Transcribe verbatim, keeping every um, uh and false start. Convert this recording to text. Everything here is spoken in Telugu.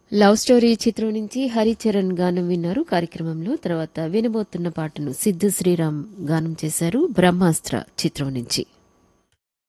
లవ్ స్టోరీ చిత్రం నుంచి హరిచరణ్ గానం విన్నారు కార్యక్రమంలో. తర్వాత వినబోతున్న పాటను సిద్ధు శ్రీరామ్ గానం చేశారు బ్రహ్మాస్త్ర చిత్రం నుంచి.